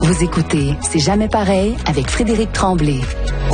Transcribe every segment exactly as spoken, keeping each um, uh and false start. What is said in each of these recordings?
Vous écoutez C'est jamais pareil avec Frédéric Tremblay.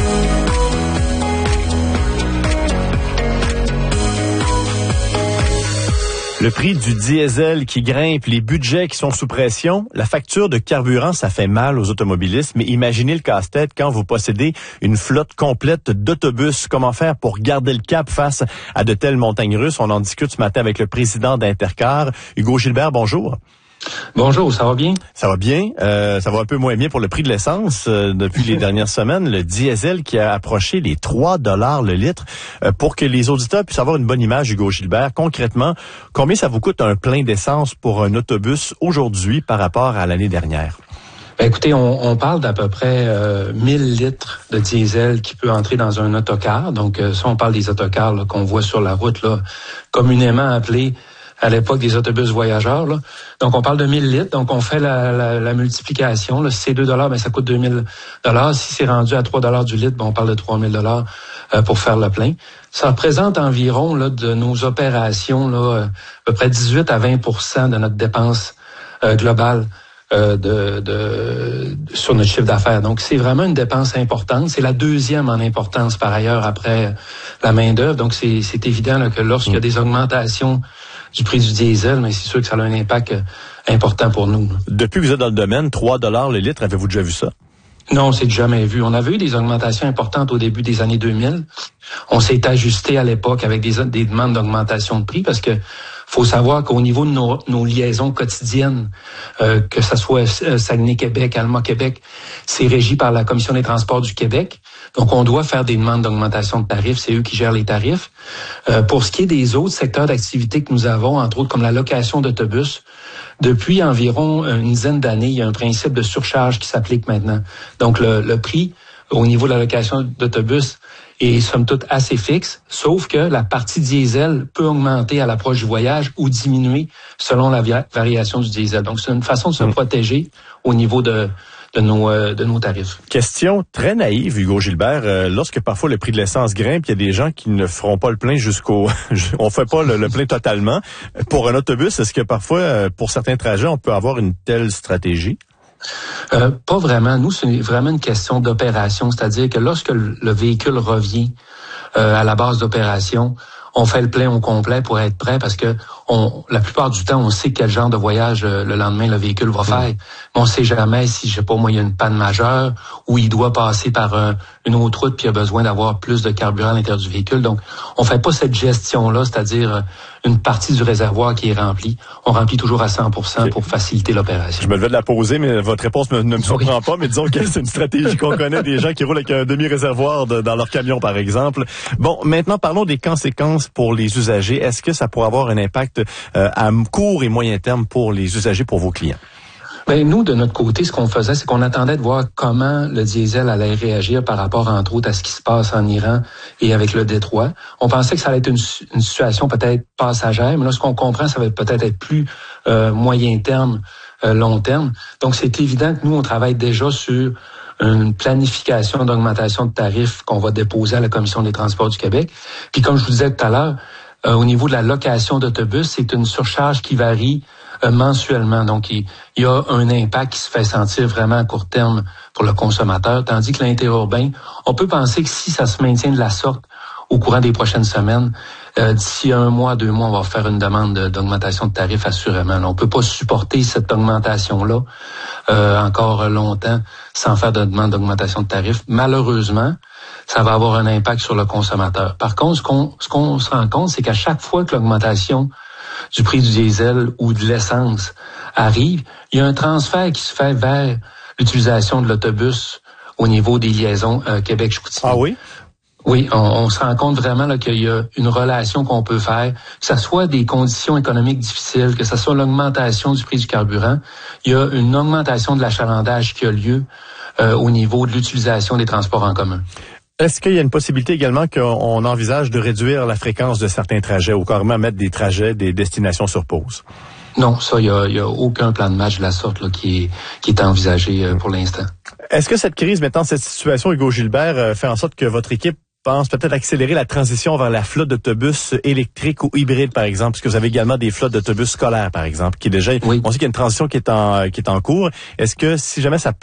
Le prix du diesel qui grimpe, les budgets qui sont sous pression, la facture de carburant, ça fait mal aux automobilistes, mais imaginez le casse-tête quand vous possédez une flotte complète d'autobus. Comment faire pour garder le cap face à de telles montagnes russes? On en discute ce matin avec le président d'Intercar, Hugo Gilbert. Bonjour. Bonjour, ça va bien? Ça va bien. Euh, ça va un peu moins bien pour le prix de l'essence euh, depuis les dernières semaines. Le diesel qui a approché les trois dollars le litre. Euh, pour que les auditeurs puissent avoir une bonne image, Hugo Gilbert, concrètement, combien ça vous coûte un plein d'essence pour un autobus aujourd'hui par rapport à l'année dernière? Ben écoutez, on, on parle d'à peu près euh, mille litres de diesel qui peut entrer dans un autocar. Donc, euh, ça, on parle des autocars là, qu'on voit sur la route, là, communément appelés à l'époque des autobus voyageurs. Là. Donc, on parle de mille litres. Donc, on fait la, la, la multiplication. Là. Si c'est deux dollars, ben, ça coûte deux mille dollars. Si c'est rendu à trois dollars du litre, ben, on parle de trois mille dollars euh, pour faire le plein. Ça représente environ là, de nos opérations là, euh, à peu près dix-huit à vingt pour cent de notre dépense euh, globale euh, de, de, sur notre chiffre d'affaires. Donc, c'est vraiment une dépense importante. C'est la deuxième en importance par ailleurs après la main-d'œuvre. Donc, c'est, c'est évident là, que lorsqu'il y a des augmentations du prix du diesel, mais c'est sûr que ça a un impact important pour nous. Depuis que vous êtes dans le domaine, trois dollars le litre, avez-vous déjà vu ça? Non, c'est jamais vu. On avait eu des augmentations importantes au début des années deux mille. On s'est ajusté à l'époque avec des, des demandes d'augmentation de prix parce que faut savoir qu'au niveau de nos, nos liaisons quotidiennes, euh, que ce soit Saguenay-Québec, Alma-Québec, c'est régi par la Commission des transports du Québec. Donc, on doit faire des demandes d'augmentation de tarifs. C'est eux qui gèrent les tarifs. Euh, pour ce qui est des autres secteurs d'activité que nous avons, entre autres comme la location d'autobus, depuis environ une dizaine d'années, il y a un principe de surcharge qui s'applique maintenant. Donc, le, le prix au niveau de la location d'autobus est somme toute assez fixe, sauf que la partie diesel peut augmenter à l'approche du voyage ou diminuer selon la via- variation du diesel. Donc, c'est une façon de se mmh. protéger au niveau de de nos euh, de nos tarifs. Question très naïve, Hugo Gilbert. Euh, lorsque parfois le prix de l'essence grimpe, il y a des gens qui ne feront pas le plein jusqu'au... on fait pas le, le plein totalement. Pour un autobus, est-ce que parfois, pour certains trajets, on peut avoir une telle stratégie? Euh, pas vraiment. Nous, c'est vraiment une question d'opération. C'est-à-dire que lorsque le, le véhicule revient euh, à la base d'opération, on fait le plein au complet pour être prêt parce que on, la plupart du temps, on sait quel genre de voyage euh, le lendemain le véhicule va faire. Mmh. Mais on sait jamais si, je sais pas moi, il y a une panne majeure ou il doit passer par un, une autre route puis il a besoin d'avoir plus de carburant à l'intérieur du véhicule. Donc, on fait pas cette gestion-là, c'est-à-dire une partie du réservoir qui est remplie. On remplit toujours à cent pour cent okay. pour faciliter l'opération. Je me devais de la poser, mais votre réponse me, ne me surprend oui. pas. Mais disons que c'est une stratégie qu'on connaît des gens qui roulent avec un demi-réservoir de, dans leur camion, par exemple. Bon, maintenant, parlons des conséquences pour les usagers. Est-ce que ça pourrait avoir un impact euh, à court et moyen terme pour les usagers, pour vos clients? Ben nous, de notre côté, ce qu'on faisait, c'est qu'on attendait de voir comment le diesel allait réagir par rapport, entre autres, à ce qui se passe en Iran et avec le Détroit. On pensait que ça allait être une, une situation peut-être passagère, mais là, ce qu'on comprend, ça va peut-être être plus euh, moyen terme, euh, long terme. Donc, c'est évident que nous, on travaille déjà sur une planification d'augmentation de tarifs qu'on va déposer à la Commission des transports du Québec. Puis, comme je vous disais tout à l'heure, euh, au niveau de la location d'autobus, c'est une surcharge qui varie Euh, mensuellement. Donc, il, il y a un impact qui se fait sentir vraiment à court terme pour le consommateur, tandis que l'interurbain, on peut penser que si ça se maintient de la sorte au courant des prochaines semaines, euh, d'ici un mois, deux mois, on va faire une demande de, d'augmentation de tarifs assurément. On peut pas supporter cette augmentation-là euh, encore longtemps sans faire de demande d'augmentation de tarifs. Malheureusement, ça va avoir un impact sur le consommateur. Par contre, ce qu'on, ce qu'on se rend compte, c'est qu'à chaque fois que l'augmentation du prix du diesel ou de l'essence arrive, il y a un transfert qui se fait vers l'utilisation de l'autobus au niveau des liaisons euh, Québec-Chicoutimi. Ah oui? Oui, on, on se rend compte vraiment là, qu'il y a une relation qu'on peut faire, que ce soit des conditions économiques difficiles, que ce soit l'augmentation du prix du carburant, il y a une augmentation de l'achalandage qui a lieu euh, au niveau de l'utilisation des transports en commun. Est-ce qu'il y a une possibilité également qu'on envisage de réduire la fréquence de certains trajets ou carrément mettre des trajets, des destinations sur pause? Non, ça, il y a, y a aucun plan de match de la sorte là, qui est, qui est envisagé euh, pour l'instant. Est-ce que cette crise, maintenant, cette situation, Hugo Gilbert, euh, fait en sorte que votre équipe pense peut-être accélérer la transition vers la flotte d'autobus électriques ou hybrides, par exemple, parce que vous avez également des flottes d'autobus scolaires, par exemple, qui est déjà, oui. On sait qu'il y a une transition qui est en, qui est en cours. Est-ce que si jamais ça